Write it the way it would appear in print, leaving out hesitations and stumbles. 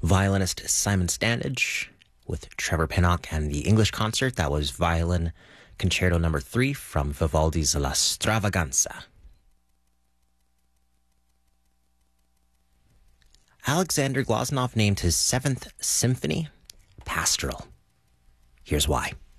Violinist Simon Standage with Trevor Pinnock, and the English concert, that was Violin Concerto No. 3 from Vivaldi's La Stravaganza. Alexander Glazunov named his 7th symphony Pastoral. Here's why.